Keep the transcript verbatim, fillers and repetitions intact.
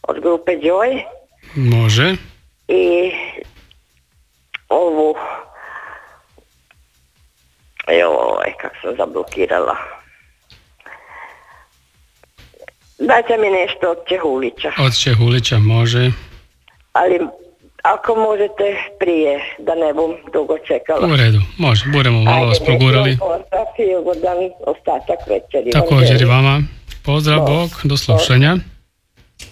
od grupe Joy. Može. I ovu joj, kako sam zablokirala. Dajte mi nešto od Čehulića. Od Čehulića, može. Ali ako možete prije, da ne bom dugo čekala. U redu, može, budemo malo vas progurali. Pozdrav i ugodan ostatak večeri. Također i vama. Pozdrav, Bog, do slušanja.